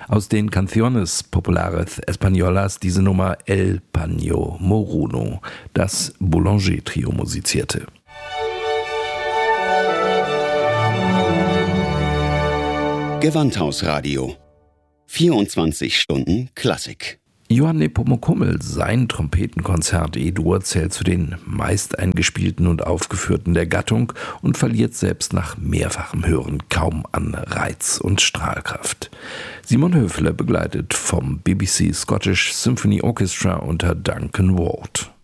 Aus den Canciones Populares Españolas diese Nummer El Paño Moruno, das Boulanger-Trio musizierte. Gewandhausradio. 24 Stunden Klassik. Johann Nepomuk Hummel, sein Trompetenkonzert E-Dur zählt zu den meist eingespielten und aufgeführten der Gattung und verliert selbst nach mehrfachem Hören kaum an Reiz und Strahlkraft. Simon Höfler begleitet vom BBC Scottish Symphony Orchestra unter Duncan Ward.